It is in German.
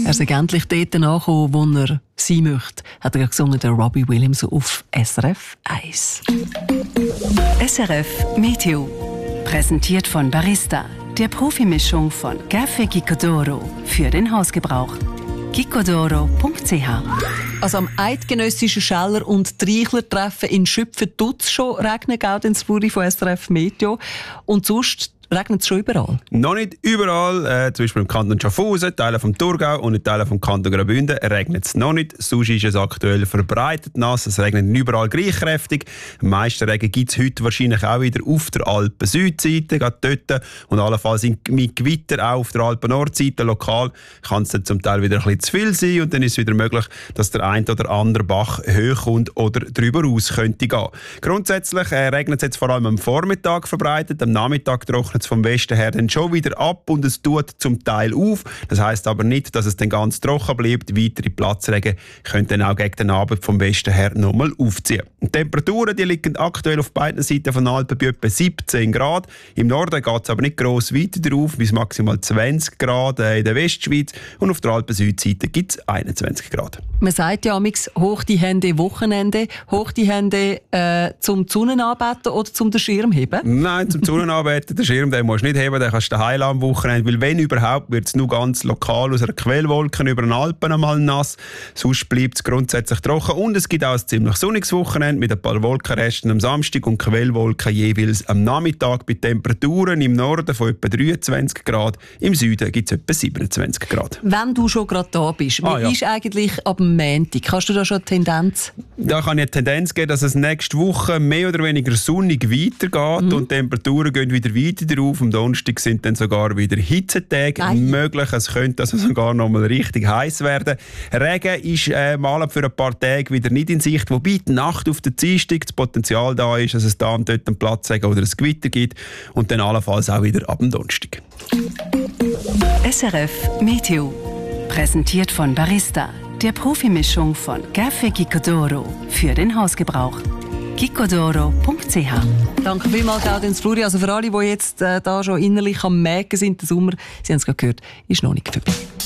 Er sei endlich dort angekommen, wo er sein möchte, hat er gesungen, der Robbie Williams auf SRF 1. SRF Meteo. Präsentiert von Barista, der Profimischung von Café Gicodoro für den Hausgebrauch. gicodoro.ch. Also am eidgenössischen Scheller- und Treichler-Treffen in Schüpfen tut es schon regnen, Gaudenz Fluri von SRF Meteo. Und sonst regnet es schon überall? Noch nicht überall. Zum Beispiel im Kanton Schaffhausen, Teile vom Thurgau und in Teilen vom Kanton Graubünden regnet es noch nicht. Sonst ist es aktuell verbreitet nass. Es regnet nicht überall gleich kräftig. Am meisten Regen gibt es heute wahrscheinlich auch wieder auf der Alpen-Südseite, gerade dort. Und allenfalls mit Gewitter auch auf der Alpen-Nordseite. Lokal kann es dann zum Teil wieder ein bisschen zu viel sein. Und dann ist es wieder möglich, dass der ein oder andere Bach hochkommt oder drüber raus könnte gehen. Grundsätzlich regnet es jetzt vor allem am Vormittag verbreitet. Am Nachmittag trocknet es vom Westen her dann schon wieder ab und es tut zum Teil auf. Das heisst aber nicht, dass es dann ganz trocken bleibt. Weitere Platzregen können dann auch gegen den Abend vom Westen her nochmal aufziehen. Die Temperaturen die liegen aktuell auf beiden Seiten von Alpen bei etwa 17 Grad. Im Norden geht es aber nicht gross weiter drauf, bis maximal 20 Grad in der Westschweiz. Und auf der Alpen-Südseite gibt es 21 Grad. Man sagt ja amix, hoch die Hände Wochenende, hoch die Hände zum Sonnenanbeten oder zum den Schirm heben? Nein, zum Sonnenanbeten. Den Schirm den musst du nicht heben, den kannst du daheim am Wochenende. Weil wenn überhaupt, wird es nur ganz lokal aus einer Quellwolke über den Alpen einmal nass. Sonst bleibt es grundsätzlich trocken. Und es gibt auch ein ziemlich sonniges Wochenende mit ein paar Wolkenresten am Samstag und Quellwolken jeweils am Nachmittag bei Temperaturen im Norden von etwa 23 Grad. Im Süden gibt es etwa 27 Grad. Wenn du schon gerade da bist, wie ist eigentlich ab dem Montag? Kannst du da schon eine Tendenz? Da kann ich eine Tendenz geben, dass es nächste Woche mehr oder weniger sonnig weitergeht und die Temperaturen gehen wieder weiter drauf. Am Donnerstag sind dann sogar wieder Hitzetage möglich. Es könnte also sogar noch mal richtig heiß werden. Regen ist mal für ein paar Tage wieder nicht in Sicht, wobei die Nacht auf der Dienstag das Potenzial da ist, dass es da und dort einen Platzregen oder ein Gewitter gibt und dann allenfalls auch wieder ab dem Donnerstag. SRF Meteo. Präsentiert von Barista, der Profimischung von Café Gicodoro für den Hausgebrauch. gicodoro.ch. Danke vielmals, Gaudenz Fluri. Also für alle, die jetzt da schon innerlich am Mägen sind, der Sommer, Sie haben es gerade gehört, ist noch nicht vorbei.